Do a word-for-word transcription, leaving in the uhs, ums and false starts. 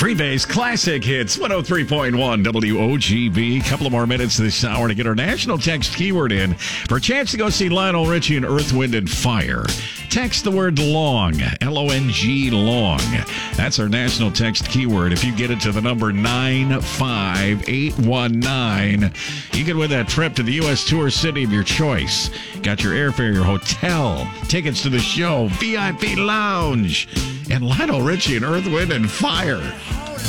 Green Bay's classic hits, one oh three point one W O G B. Couple of more minutes this hour to get our national text keyword in for a chance to go see Lionel Richie and Earth, Wind, and Fire. Text the word long, L O N G, long. That's our national text keyword. If you get it to the number nine five eight one nine, you can win that trip to the U S tour city of your choice. Got your airfare, your hotel, tickets to the show, V I P lounge, and Lionel Richie and Earth, Wind, and Fire.